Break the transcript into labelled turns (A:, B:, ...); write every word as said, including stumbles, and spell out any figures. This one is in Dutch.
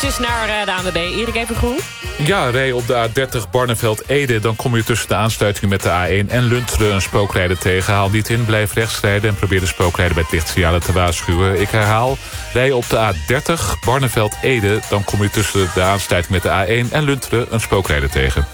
A: eventjes naar uh, de A N W B. Erik Evengroen.
B: Ja, rij op de A dertig Barneveld-Ede. Dan kom je tussen de aansluiting met de A één en Lunteren een spookrijder tegen. Haal niet in, blijf rechts rijden en probeer de spookrijder bij het lichtsignalen te waarschuwen. Ik herhaal, rij op de A dertig Barneveld-Ede. Dan kom je tussen de aansluiting met de A één en Lunteren een spookrijder tegen.